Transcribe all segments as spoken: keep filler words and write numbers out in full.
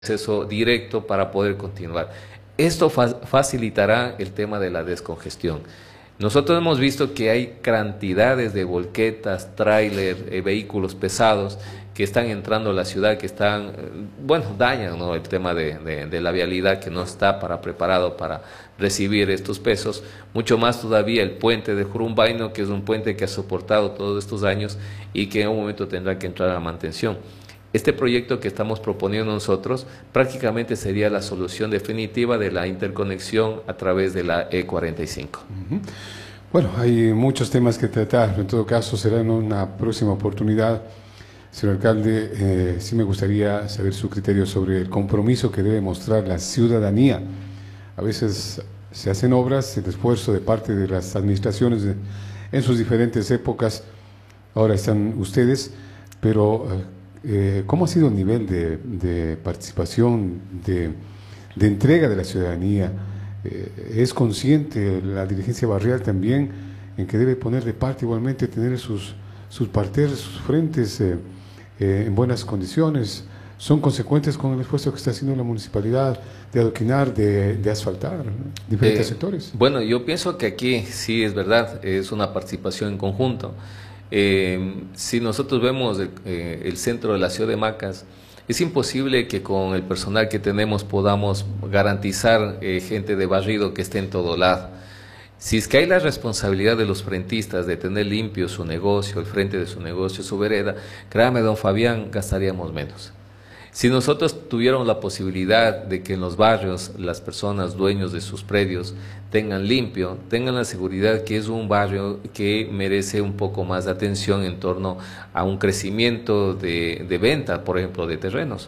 acceso directo para poder continuar. Esto fa facilitará el tema de la descongestión. Nosotros hemos visto que hay cantidades de volquetas, tráiler, eh, vehículos pesados que están entrando a la ciudad, que están, eh, bueno, dañan, ¿no?, el tema de, de, de la vialidad, que no está para, preparado para recibir estos pesos. Mucho más todavía el puente de Jurumbaino, que es un puente que ha soportado todos estos años y que en un momento tendrá que entrar a la mantención. Este proyecto que estamos proponiendo nosotros prácticamente sería la solución definitiva de la interconexión a través de la E cuarenta y cinco. Uh-huh. Bueno, hay muchos temas que tratar, en todo caso será en una próxima oportunidad. Señor alcalde, eh, sí me gustaría saber su criterio sobre el compromiso que debe mostrar la ciudadanía. A veces se hacen obras, el esfuerzo de parte de las administraciones de, en sus diferentes épocas, ahora están ustedes, pero... Eh, Eh, ¿cómo ha sido el nivel de, de participación, de, de entrega de la ciudadanía? Eh, ¿Es consciente la dirigencia barrial también en que debe poner de parte igualmente, tener sus, sus parterres, sus frentes eh, eh, en buenas condiciones? ¿Son consecuentes con el esfuerzo que está haciendo la municipalidad de adoquinar, de, de asfaltar, ¿no?, diferentes eh, sectores? Bueno, yo pienso que aquí sí es verdad, es una participación en conjunto. Eh, si nosotros vemos el, eh, el centro de la ciudad de Macas, es imposible que con el personal que tenemos podamos garantizar eh, gente de barrido que esté en todo lado. Si es que hay la responsabilidad de los frentistas de tener limpio su negocio, el frente de su negocio, su vereda, créame, don Fabián, gastaríamos menos. Si nosotros tuviéramos la posibilidad de que en los barrios las personas dueños de sus predios tengan limpio, tengan la seguridad que es un barrio que merece un poco más de atención en torno a un crecimiento de, de venta, por ejemplo, de terrenos.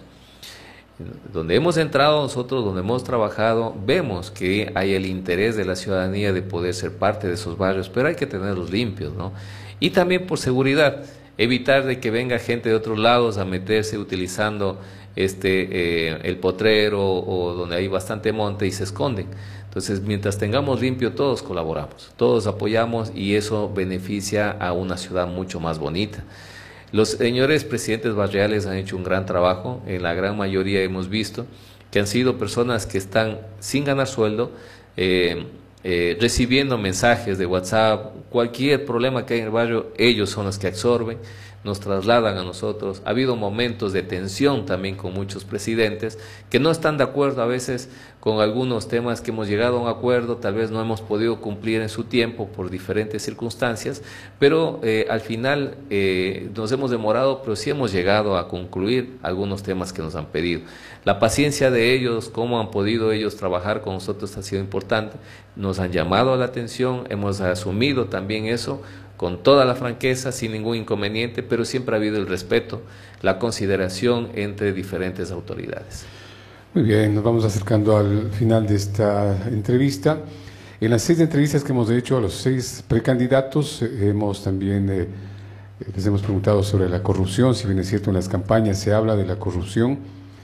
Donde hemos entrado nosotros, donde hemos trabajado, vemos que hay el interés de la ciudadanía de poder ser parte de esos barrios, pero hay que tenerlos limpios, ¿no? Y también por seguridad, evitar de que venga gente de otros lados a meterse utilizando este eh, el potrero o donde hay bastante monte y se esconden. Entonces, mientras tengamos limpio, todos colaboramos, todos apoyamos y eso beneficia a una ciudad mucho más bonita. Los señores presidentes barriales han hecho un gran trabajo, en la gran mayoría hemos visto que han sido personas que están sin ganar sueldo, eh, Eh, recibiendo mensajes de WhatsApp, cualquier problema que hay en el barrio, ellos son los que absorben, nos trasladan a nosotros. Ha habido momentos de tensión también con muchos presidentes que no están de acuerdo a veces con algunos temas que hemos llegado a un acuerdo, tal vez no hemos podido cumplir en su tiempo por diferentes circunstancias, pero eh, al final eh, nos hemos demorado, pero sí hemos llegado a concluir algunos temas que nos han pedido. La paciencia de ellos, cómo han podido ellos trabajar con nosotros ha sido importante, nos han llamado a la atención, hemos asumido también eso con toda la franqueza, sin ningún inconveniente, pero siempre ha habido el respeto, la consideración entre diferentes autoridades. Muy bien, nos vamos acercando al final de esta entrevista. En las seis entrevistas que hemos hecho a los seis precandidatos, eh, hemos también, eh, les hemos preguntado sobre la corrupción, si bien es cierto en las campañas se habla de la corrupción,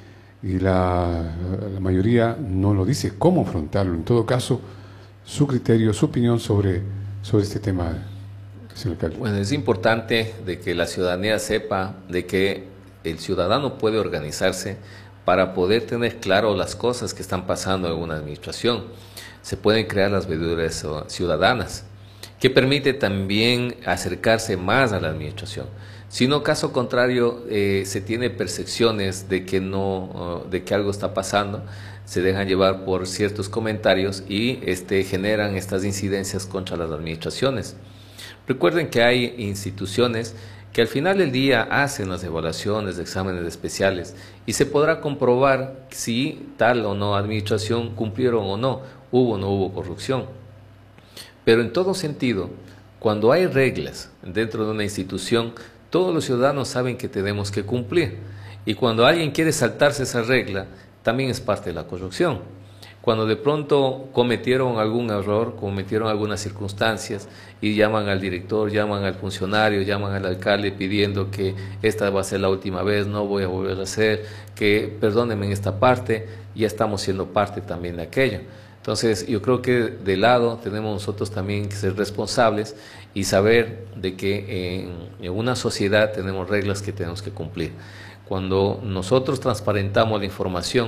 y la, la mayoría no lo dice, cómo afrontarlo. En todo caso, su criterio, su opinión sobre, sobre este tema, señor alcalde. Bueno, es importante de que la ciudadanía sepa de que el ciudadano puede organizarse para poder tener claro las cosas que están pasando en una administración. Se pueden crear las veedurías ciudadanas, que permite también acercarse más a la administración. Si no, caso contrario, eh, se tiene percepciones de que, no, uh, de que algo está pasando, se dejan llevar por ciertos comentarios y este, generan estas incidencias contra las administraciones. Recuerden que hay instituciones que al final del día hacen las evaluaciones de exámenes especiales y se podrá comprobar si tal o no administración cumplieron o no, hubo o no hubo corrupción. Pero en todo sentido, cuando hay reglas dentro de una institución, todos los ciudadanos saben que tenemos que cumplir. Y cuando alguien quiere saltarse esa regla, también es parte de la corrupción. Cuando de pronto cometieron algún error, cometieron algunas circunstancias y llaman al director, llaman al funcionario, llaman al alcalde pidiendo que esta va a ser la última vez, no voy a volver a hacer, que perdónenme en esta parte, ya estamos siendo parte también de aquello. Entonces, yo creo que de lado tenemos nosotros también que ser responsables y saber de que en, en una sociedad tenemos reglas que tenemos que cumplir. cuando nosotros transparentamos la información